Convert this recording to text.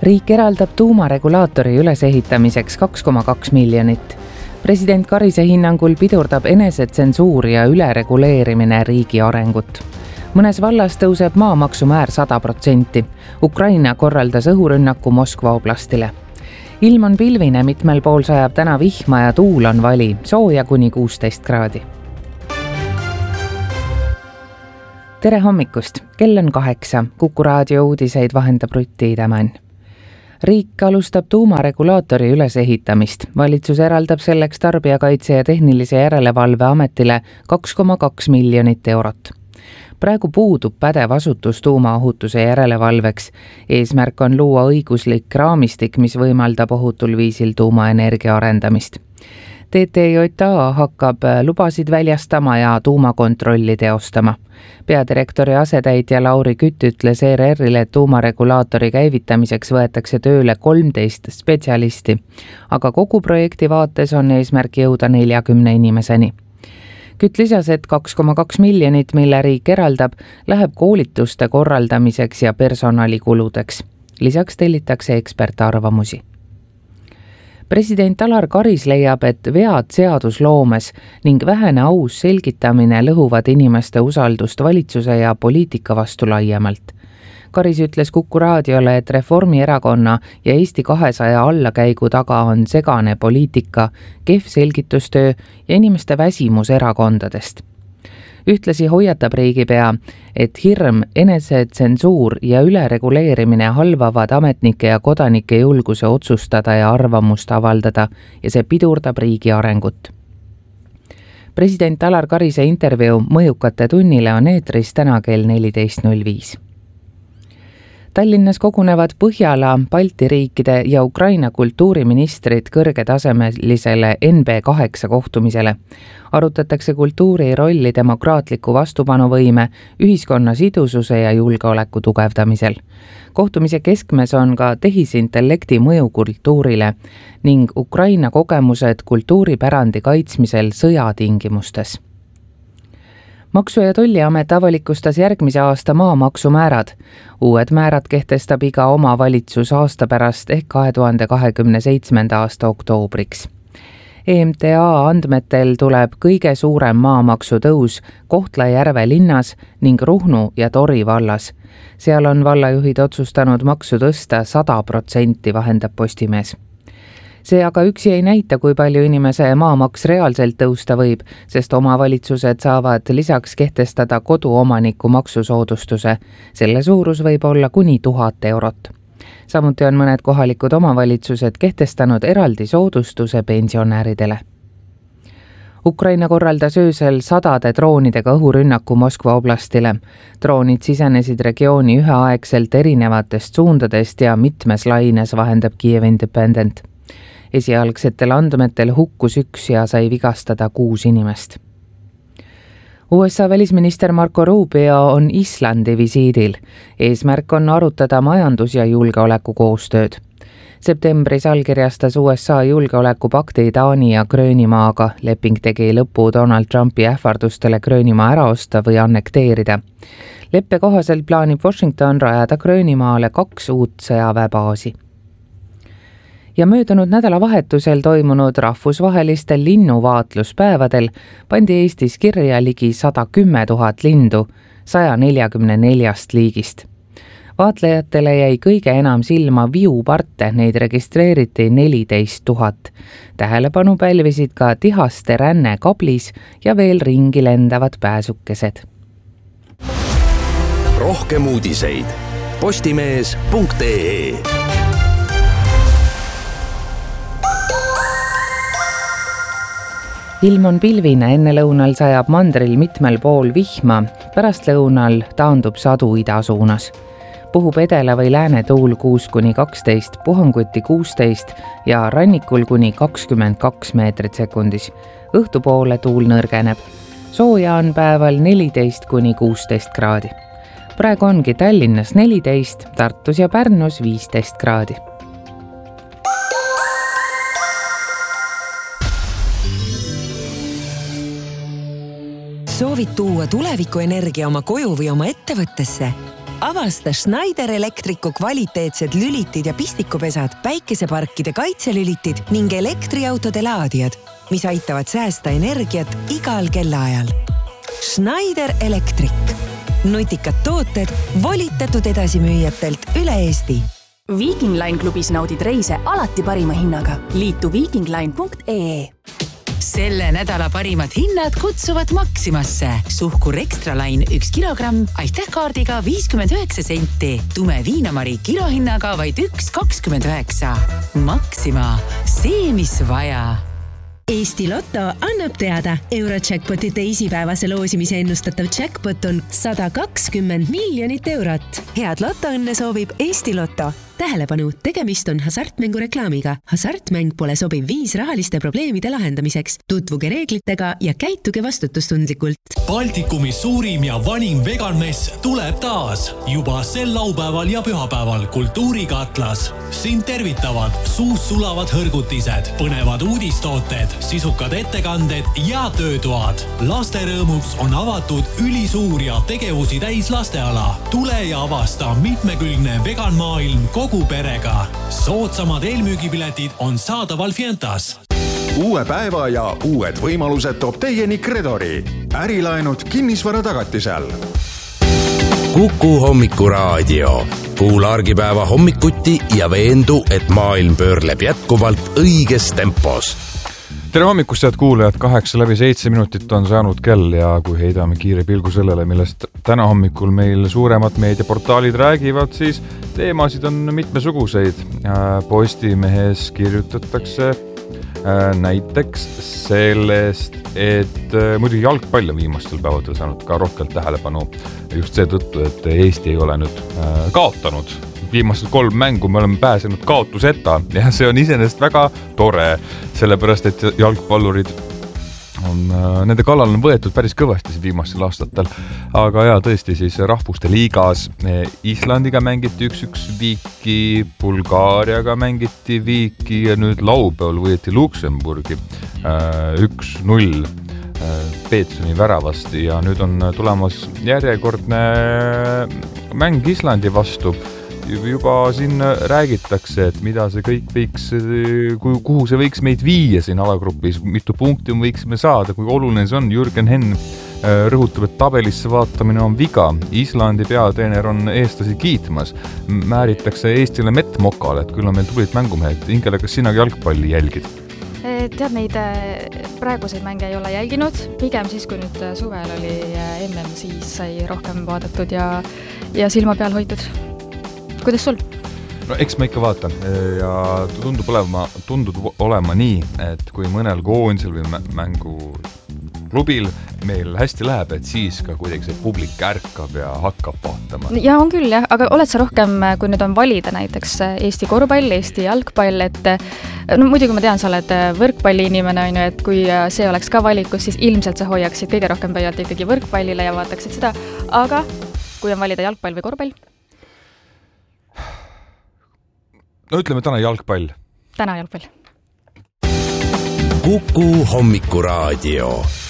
Riik eraldab tuumaregulaatori ülesehitamiseks 2,2 miljonit. President Karise hinnangul pidurdab enesetsensuur ja ülereguleerimine riigi arengut. Mõnes vallas tõuseb maamaksumäär 100%. Ukraina korraldas õhurünnaku Moskva oblastile. Ilm on pilvine, mitmel pool sajab täna vihma ja tuul on vali, sooja kuni 16 kraadi. Tere hommikust, kell on 8, Kuku raadio uudiseid vahendab Rutti Idemann. Riik alustab tuumaregulaatori ülesehitamist. Valitsus eraldab selleks Tarbijakaitse ja Tehnilise Järelevalve Ametile 2,2 miljonit eurot. Praegu puudub pädev asutus tuumaohutuse järelevalveks. Eesmärk on luua õiguslik raamistik, mis võimaldab ohutul viisil tuumaenergia arendamist. TTJA hakkab lubasid väljastama ja tuumakontrolli teostama. Peadirektori asetäitja Lauri Kütt ütles ERR-ile, et tuumaregulaatori käivitamiseks võetakse tööle 13 spetsialisti, aga kogu projekti vaates on eesmärk jõuda 40 inimeseni. Kütt lisas, et 2,2 miljonit, mille riik eraldab, läheb koolituste korraldamiseks ja personalikuludeks. Lisaks tellitakse ekspertarvamusi. President Alar Karis leiab, et vead seadusloomes ning vähene aus selgitamine lõhuvad inimeste usaldust valitsuse ja poliitika vastu laiemalt. Karis ütles Kuku raadiole, et Reformierakonna ja Eesti 200 allakäigu taga on segane poliitika, kehv selgitustöö ja inimeste väsimus erakondadest. Ühtlasi hoiatab riigipea, et hirm, enesetsensuur ja ülereguleerimine halvavad ametnike ja kodanike julguse otsustada ja arvamust avaldada ja see pidurdab riigi arengut. President Alar Karise intervjuu Mõjukate tunnile on eetris täna kell 14.05. Tallinnas kogunevad Põhjala, Balti riikide ja Ukraina kultuuriministrid kõrgetasemelisele NB8 kohtumisele. Arutatakse kultuuri rolli demokraatliku vastupanuvõime, ühiskonna sidususe ja julgeoleku tugevdamisel. Kohtumise keskmes on ka tehisintellekti mõju kultuurile ning Ukraina kogemused kultuuripärandi kaitsmisel sõjatingimustes. Maksu- ja Tolliamet avalikustas järgmise aasta maamaksumäärad. Uued määrad kehtestab iga omavalitsus aasta pärast ehk 2027. aasta oktoobriks. EMTA andmetel tuleb kõige suurem maamaksu tõus Kohtla-Järve linnas ning Ruhnu ja Tori vallas. Seal on vallajuhid otsustanud maksu tõsta 100%, vahendab Postimees. See aga üksi ei näita, kui palju inimese maamaks reaalselt tõusta võib, sest omavalitsused saavad lisaks kehtestada koduomaniku maksusoodustuse. Selle suurus võib olla kuni 1000 eurot. Samuti on mõned kohalikud omavalitsused kehtestanud eraldi soodustuse pensionäridele. Ukraina korraldas öösel 100 droonidega õhurünnaku Moskva oblastile. Droonid sisenesid regiooni üheaegselt erinevatest suundadest ja mitmes laines, vahendab Kiev Independent. Esialgsetel andmetel hukkus 1 ja sai vigastada 6 inimest. USA välisminister Marco Rubio on Islandi visiidil. Eesmärk on arutada majandus- ja julgeoleku koostööd. Septembris allkirjastas USA julgeolekupakti Taani ja Gröönimaaga. Leping tegi lõpu Donald Trumpi ähvardustele Gröönimaa ära osta või annekteerida. Leppe kohaselt plaanib Washington rajada Gröönimaale 2 uut sõjaväebaasi. Ja möödunud nädalavahetusel toimunud rahvusvahelistel linnuvaatluspäevadel pandi Eestis kirja ligi 110 000 lindu 144 liigist. Vaatlejatele jäi kõige enam silma viuparte, neid registreeriti 14 000. Tähelepanu pälvisid ka tihaste ränne kablis ja veel ringi lendavad pääsukesed. Rohkem uudiseid postimees.ee. Ilm on pilvine, enne lõunal sajab mandril mitmel pool vihma, pärast lõunal taandub sadu idasuunas. Puhub edela või lääne tuul 6–12, puhanguti 16 ja rannikul kuni 22 meetrit sekundis. Õhtupoole tuul nõrgeneb. Sooja on päeval 14–16 kraadi. Praegu ongi Tallinnas 14, Tartus ja Pärnus 15 kraadi. Soovid tuua tulevikuenergia oma koju või oma ettevõttesse? Avasta Schneider Electricu kvaliteetsed lülitid ja pistikupesad, päikeseparkide kaitselülitid ning elektriautode laadijad, mis aitavad säästa energiat igal kellaajal. Schneider Electric. Nutikad tooted volitatud edasimüüjatelt üle Eesti. Viking Line klubis naudid reise alati parima hinnaga. Liitu vikingline.ee. Selle nädala parimad hinnad kutsuvad Maximasse. Suhkur Extra Line 1 kilogramm, aitäh kaardiga 59 senti. Tume viinamari kilohinnaga vaid 1,29. Maxima, see mis vaja. Eesti Lotto annab teada. Eurojackpoti teisipäevase loosimise ennustatav jackpot on 120 miljonit eurot. Head lotoõnne soovib Eesti Lotto. Tähelepanu, tegemist on hasartmängu reklaamiga. Hasartmäng pole sobiv viis rahaliste probleemide lahendamiseks. Tutvuge reeglitega ja käituge vastutustundlikult. Baltikumi suurim ja vanim veganmess tuleb taas. Juba sel laupäeval ja pühapäeval Kultuurikatlas. Siin tervitavad suus sulavad hõrgutised, põnevad uudistooted, sisukad ettekanded ja töötoad. Laste rõõmuks on avatud ülisuur ja tegevusi täis lasteala. Tule ja avasta mitmekülgne veganmaailm kogu perega. Soodsamad eelmüügipiletid on saadaval Fientas. Uue päeva ja uued võimalused toob teieni Credori. Ärilaenud kinnisvara tagatisel. Kuku hommikuraadio. Kuula argipäeva hommikuti ja veendu, et maailm pöörleb jätkuvalt õiges tempos. Tere hommikust, head kuulajad, 8:07 minutit on saanud kell ja kui heidame kiire pilgu sellele, millest täna hommikul meil suuremad meediaportaalid räägivad, siis teemasid on mitmesuguseid. Postimehes kirjutatakse näiteks sellest, et muidugi jalgpall on viimastel päevadel saanud ka rohkelt tähelepanu just seetõttu, et Eesti ei ole nüüd kaotanud. Viimased 3 mängu me oleme pääsenud kaotuseta ja see on iseenesest väga tore, sellepärast et jalgpallurid on, nende kallal on võetud päris kõvasti viimastel aastatel. Aga ja tõesti siis rahvuste liigas Islandiga mängiti 1-1 viiki, Bulgaariaga mängiti viiki ja nüüd laupäeval võeti Luksemburgi 1-0 Peetsoni väravast ja nüüd on tulemas järjekordne mäng Islandi vastu. Juba siin räägitakse, et mida see kõik võiks, kuhu see võiks meid viia siin alagrupis, mitu punkti võiksime saada, kui oluline see on. Jürgen Henn rõhutab, et tabelisse vaatamine on viga. Islandi peateener on eestlasi kiitmas. Määritakse Eestile mett mokale, et küll on meil tulid mängumehed. Ingele, kas sinagi jalgpalli jälgid? Tead, neid praeguseid mänge ei ole jälginud. Pigem siis, kui nüüd suvel oli MM, siis sai rohkem vaadatud ja silma peal hoitud. Kuidas sul? No eks ma ikka vaatan ja tundub olema nii, et kui mõnel koondisel või mänguklubil meil hästi läheb, et siis ka kuidagi see publik ärkab ja hakkab vaatama. Ja on küll jah, aga oled sa rohkem, kui nüüd on valida näiteks Eesti korvpall, Eesti jalgpall, et no muidugi ma tean, sa oled võrkpalli inimene, on ju, et kui see oleks ka valikus, siis ilmselt sa hoiaksid kõige rohkem pöialt ikkagi võrkpallile ja vaataksid seda, aga kui on valida jalgpall või korvpall? No ütleme täna jalgpall. Täna jalgpall. Kuku hommikuraadio.